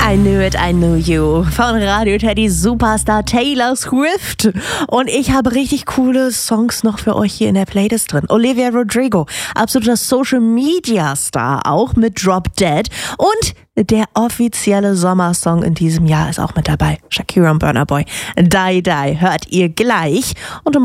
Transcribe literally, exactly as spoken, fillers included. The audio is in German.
I Knew It, I Knew You von Radio Teddy Superstar Taylor Swift. Und ich habe richtig coole Songs noch für euch hier in der Playlist drin. Olivia Rodrigo, absoluter Social Media Star, auch mit Drop Dead. Und der offizielle Sommersong in diesem Jahr ist auch mit dabei. Shakira und Burna Boy, Die Die, hört ihr gleich. Und